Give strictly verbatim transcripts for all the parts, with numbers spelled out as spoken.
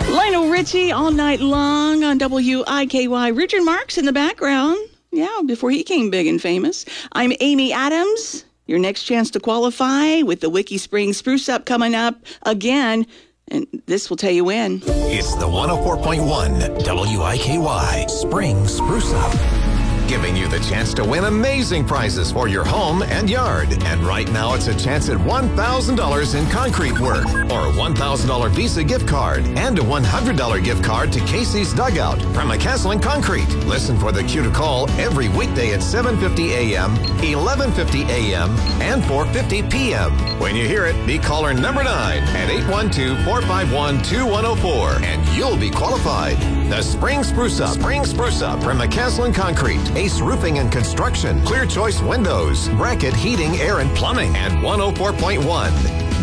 Lionel Richie all night long on W I K Y. Richard Marks in the background. Yeah, before he came big and famous. I'm Amy Adams. Your next chance to qualify with the Wiki Spring Spruce Up coming up again. And this will tell you when. It's the one oh four point one W I K Y Spring Spruce Up, giving you the chance to win amazing prizes for your home and yard. And right now, it's a chance at one thousand dollars in concrete work, or a one thousand dollars Visa gift card, and a one hundred dollars gift card to Casey's Dugout from McCaslin Concrete. Listen for the cue to call every weekday at seven fifty a.m., eleven fifty a.m., and four fifty p.m. When you hear it, be caller number nine at eight one two, four five one, two one oh four, and you'll be qualified. The Spring Spruce Up, Spring Spruce Up from McCaslin Concrete, Ace Roofing and Construction, Clear Choice Windows, Bracket Heating, Air and Plumbing, and one oh four point one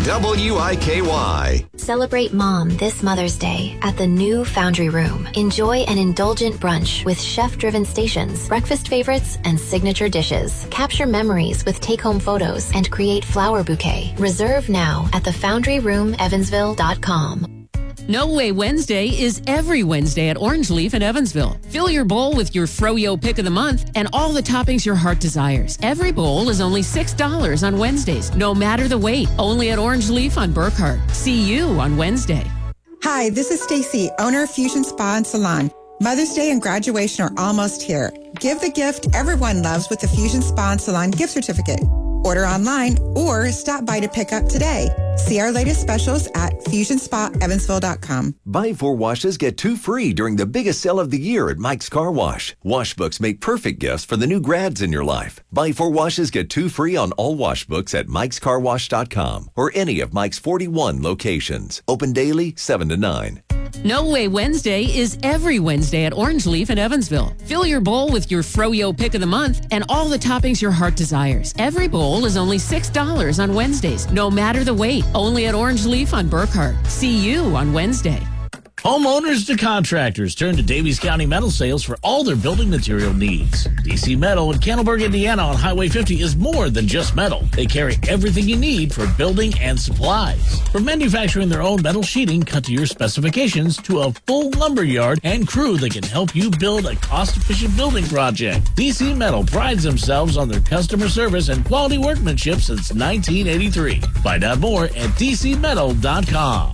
W I K Y. Celebrate Mom this Mother's Day at the new Foundry Room. Enjoy an indulgent brunch with chef-driven stations, breakfast favorites, and signature dishes. Capture memories with take-home photos and create flower bouquet. Reserve now at the foundry room evansville dot com. No Way Wednesday is every Wednesday at Orange Leaf in Evansville. Fill your bowl with your Froyo pick of the month and all the toppings your heart desires. Every bowl is only six dollars on Wednesdays, no matter the weight. Only at Orange Leaf on Burkhart. See you on Wednesday. Hi, this is Stacy, owner of Fusion Spa and Salon. Mother's Day and graduation are almost here. Give the gift everyone loves with the Fusion Spa and Salon gift certificate. Order online or stop by to pick up today. See our latest specials at fusion spa evansville dot com. Buy four washes, get two free during the biggest sale of the year at Mike's Car Wash. Wash books make perfect gifts for the new grads in your life. Buy four washes, get two free on all wash books at mikes car wash dot com or any of Mike's forty-one locations. Open daily, seven to nine. No Way Wednesday is every Wednesday at Orange Leaf in Evansville. Fill your bowl with your Froyo pick of the month and all the toppings your heart desires. Every bowl is only six dollars on Wednesdays, no matter the weight. Only at Orange Leaf on Burkhart. See you on Wednesday. Homeowners to contractors turn to Davies County Metal Sales for all their building material needs. D C Metal in Candleburg, Indiana on Highway fifty is more than just metal. They carry everything you need for building and supplies. From manufacturing their own metal sheeting cut to your specifications to a full lumber yard and crew that can help you build a cost-efficient building project. D C Metal prides themselves on their customer service and quality workmanship since nineteen eighty-three. Find out more at d c metal dot com.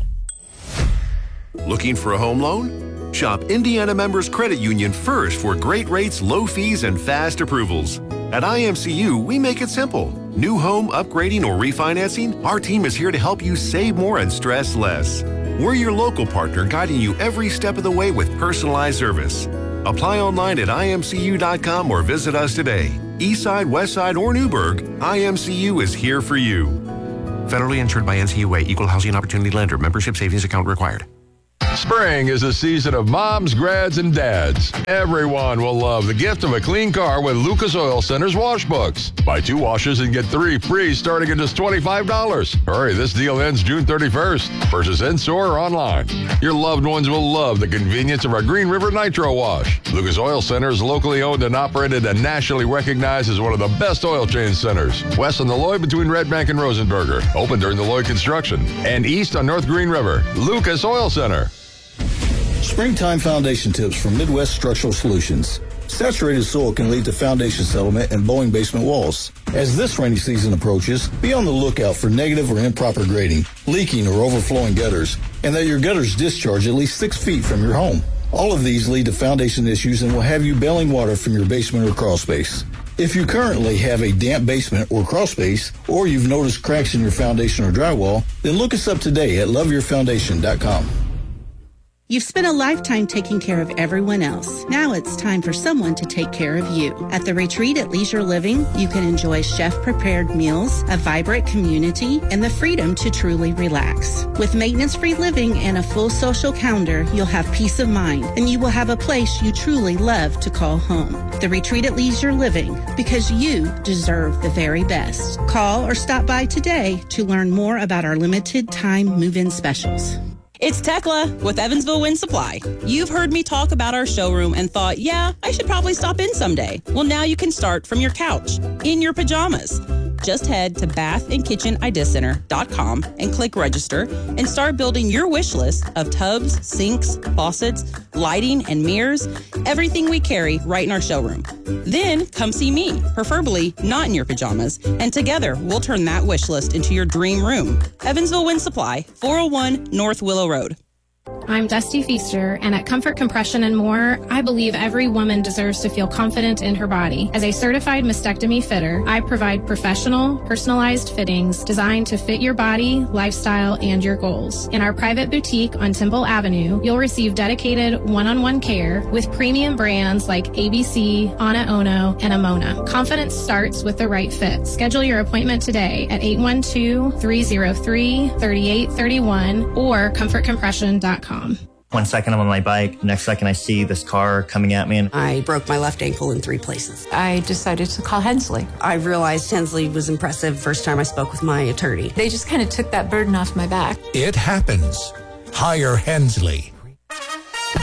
Looking for a home loan? Shop Indiana Members Credit Union first for great rates, low fees, and fast approvals. At I M C U, we make it simple. New home, upgrading, or refinancing, our team is here to help you save more and stress less. We're your local partner guiding you every step of the way with personalized service. Apply online at i m c u dot com or visit us today. Eastside, Westside, or Newburgh, I M C U is here for you. Federally insured by N C U A, Equal Housing Opportunity Lender. Membership savings account required. Spring is a season of moms, grads, and dads. Everyone will love the gift of a clean car with Lucas Oil Center's wash books. Buy two washes and get three free starting at just twenty-five dollars. Hurry, this deal ends June thirty-first. Purchase in-store or online. Your loved ones will love the convenience of our Green River Nitro Wash. Lucas Oil Center is locally owned and operated and nationally recognized as one of the best oil change centers. West on the Lloyd between Red Bank and Rosenberger. Open during the Lloyd construction. And east on North Green River. Lucas Oil Center. Springtime foundation tips from Midwest Structural Solutions. Saturated soil can lead to foundation settlement and bowing basement walls. As this rainy season approaches, be on the lookout for negative or improper grading, leaking or overflowing gutters, and that your gutters discharge at least six feet from your home. All of these lead to foundation issues and will have you bailing water from your basement or crawl space. If you currently have a damp basement or crawl space, or you've noticed cracks in your foundation or drywall, then look us up today at love your foundation dot com. You've spent a lifetime taking care of everyone else. Now it's time for someone to take care of you. At the retreat at Leisure Living, you can enjoy chef-prepared meals, a vibrant community, and the freedom to truly relax. With maintenance-free living and a full social calendar, you'll have peace of mind, and you will have a place you truly love to call home. The retreat at Leisure Living, because you deserve the very best. Call or stop by today to learn more about our limited-time move-in specials. It's Tekla with Evansville Wind Supply. You've heard me talk about our showroom and thought, yeah, I should probably stop in someday. Well, now you can start from your couch, in your pajamas. Just head to bath and kitchen idea center dot com and click register and start building your wish list of tubs, sinks, faucets, lighting, and mirrors, everything we carry right in our showroom. Then come see me, preferably not in your pajamas, and together we'll turn that wish list into your dream room. Evansville Wind Supply, four oh one North Willow Road. I'm Dusty Feaster, and at Comfort Compression and More, I believe every woman deserves to feel confident in her body. As a certified mastectomy fitter, I provide professional, personalized fittings designed to fit your body, lifestyle, and your goals. In our private boutique on Temple Avenue, you'll receive dedicated one-on-one care with premium brands like A B C, Ana Ono, and Amona. Confidence starts with the right fit. Schedule your appointment today at eight one two, three oh three, three eight three one or comfort compression dot com. One second I'm on my bike, next second I see this car coming at me. And I broke my left ankle in three places. I decided to call Hensley. I realized Hensley was impressive first time I spoke with my attorney. They just kind of took that burden off my back. It happens. Hire Hensley.